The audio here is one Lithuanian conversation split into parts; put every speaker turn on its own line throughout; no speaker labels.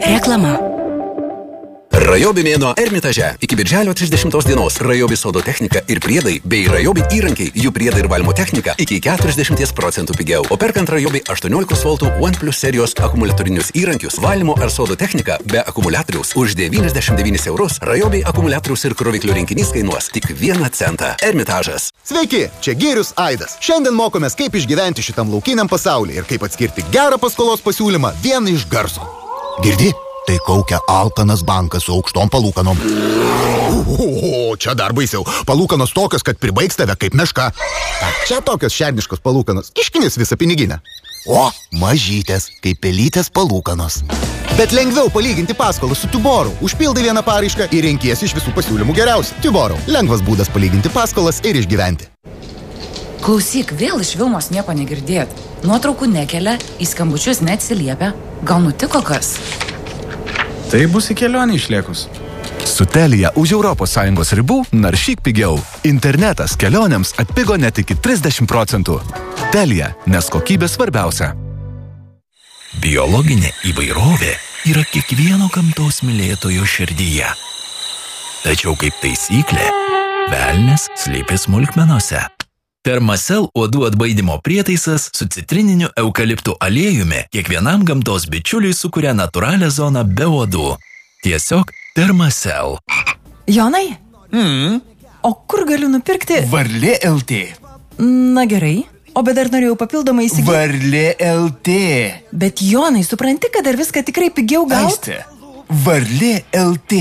Reklama.
Rajobi mėnuo Ermitaže. Iki birželio 30 dienos Rajobi sodo technika ir priedai bei Rajobi įrankiai, jų priedai ir valymo technika iki 40% pigiau. O perkant Rajobi 18 voltų OnePlus serijos akumuliatorinius įrankius, valymo ar sodo technika be akumuliatoriaus už 99 eurus, Rajobi akumuliatorius ir kroviklių rinkinys kainuos tik 1 centą. Ermitažas.
Sveiki, čia Gėrius Aidas. Šiandien mokomės, kaip išgyventi šitam laukiniam pasaulyje ir kaip atskirti gerą paskolos pasiūlymą vieną iš garso. Girdi? Tai kaukia alkanas bankas su aukštom palūkanom. Čia dar baisiau. Palūkanos tokios, kad pribaigs tave kaip meška. Čia tokios šerniškos palūkanos. Kiškinės visą piniginę. O, mažytės, kaip pelytės palūkanos. Bet lengviau palyginti paskolą su Tuboru. Užpildai vieną paraišką ir renkiesi iš visų pasiūlymų geriausią. Tuboru. Lengvas būdas palyginti paskolas ir išgyventi.
Klausyk, vėl iš Vilmos nieko negirdėt. Nuotraukų nekelia, į skambučius neatsiliepia. Gal nutiko kas?
Tai bus į kelionį išliekus.
Su Telia už ES ribų naršyk pigiau. Internetas kelionėms atpigo net iki 30%. Telia, nes kokybė svarbiausia.
Biologinė įvairovė yra kiekvieno gamtos mylėtojo širdyje. Tačiau kaip taisyklė, velnias slypi smulkmenose. Thermacell uodų atbaidymo prietaisas su citrininiu eukaliptų aliejumi kiekvienam gamtos bičiuliui sukuria natūralią zoną be uodų. Tiesiog Thermacell.
Jonai? O kur galiu nupirkti?
Varlė LT.
Na gerai. O bet dar norėjau papildomai įsigyti.
Varlė LT.
Bet Jonai, supranti, kad dar viską tikrai pigiau gauti?
Aiste, Varlė LT.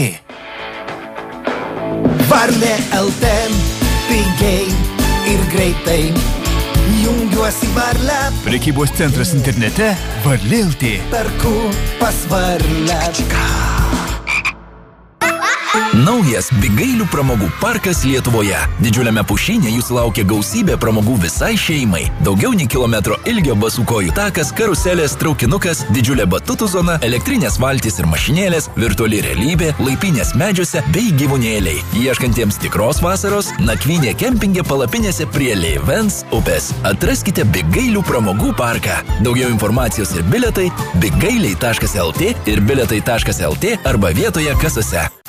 Varlė LT. Pigiai ir greitai. Jungiuosi Varlę.
Prekybos centras internete Varlė LT.
Perku pas Varlę.
Naujas Bigailių pramogų parkas Lietuvoje. Didžiuliame pušyne jūs laukia gausybė pramogų visai šeimai. Daugiau nei kilometro ilgio basukojų takas, karuselės, traukinukas, didžiulė batutų zona, elektrinės valtys ir mašinėlės, virtuali realybė, laipynės medžiuose bei gyvūnėliai. Ieškantiems tikros vasaros, nakvynė kempinge palapinėse prie Leivens upės. Atraskite Bigailių pramogų parką. Daugiau informacijos ir bilietai bigailiai.lt ir bilietai.lt arba vietoje kasose.